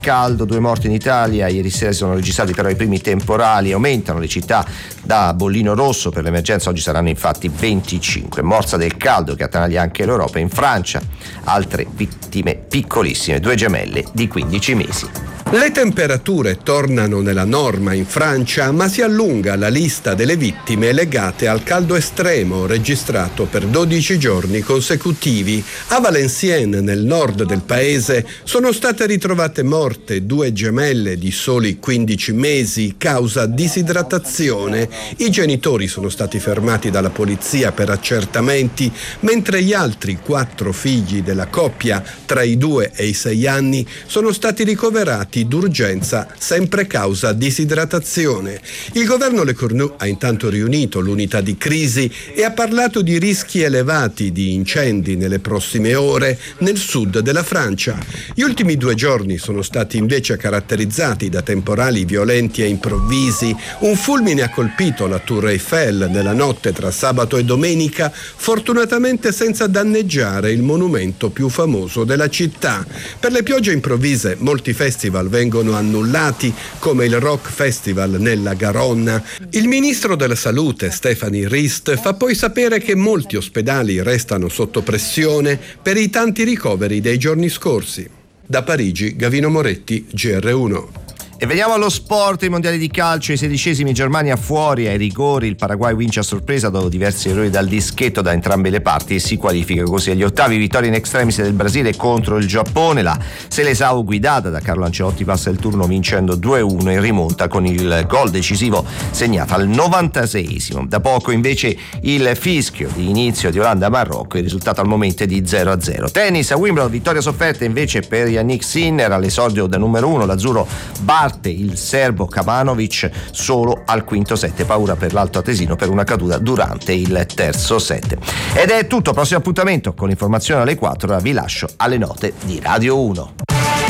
caldo, 2 morti in Italia, ieri sera si sono registrati però i primi temporali, aumentano le città da bollino rosso per l'emergenza, oggi saranno infatti 25. Morsa del caldo che attanaglia anche l'Europa. In Francia altre vittime piccolissime, 2 gemelle di 15 mesi. Le temperature tornano nella norma in Francia, ma si allunga la lista delle vittime legate al caldo estremo registrato per 12 giorni consecutivi. A Valenciennes, nel nord del paese, sono state ritrovate morte 2 gemelle di soli 15 mesi, causa disidratazione. I genitori sono stati fermati dalla polizia per accertamenti, mentre gli altri 4 figli della coppia, tra i 2 e i 6 anni, sono stati ricoverati d'urgenza, sempre causa disidratazione. Il governo Le Cornu ha intanto riunito l'unità di crisi e ha parlato di rischi elevati di incendi nelle prossime ore nel sud della Francia. Gli ultimi 2 giorni sono stati invece caratterizzati da temporali violenti e improvvisi. Un fulmine ha colpito la Tour Eiffel nella notte tra sabato e domenica, fortunatamente senza danneggiare il monumento più famoso della città. Per le piogge improvvise molti festival vengono annullati, come il Rock Festival nella Garonna. Il ministro della Salute, Stéphanie Rist, fa poi sapere che molti ospedali restano sotto pressione per i tanti ricoveri dei giorni scorsi. Da Parigi, Gavino Moretti, GR1. E veniamo allo sport, i mondiali di calcio, i 16esimi, Germania fuori ai rigori, il Paraguay vince a sorpresa dopo diversi errori dal dischetto da entrambe le parti e si qualifica così agli ottavi. Vittoria in extremis del Brasile contro il Giappone, la Seleção guidata da Carlo Ancelotti passa il turno vincendo 2-1 in rimonta con il gol decisivo segnato al 96esimo. Da poco invece il fischio di inizio di Olanda-Marocco, il risultato al momento è di 0-0. Tennis a Wimbledon, vittoria sofferta invece per Yannick Sinner all'esordio da numero 1, l'azzurro parte il serbo Kavanovic solo al quinto set, paura per l'alto atesino per una caduta durante il terzo set. Ed è tutto, prossimo appuntamento con l'informazione alle 4, ora vi lascio alle note di Radio 1.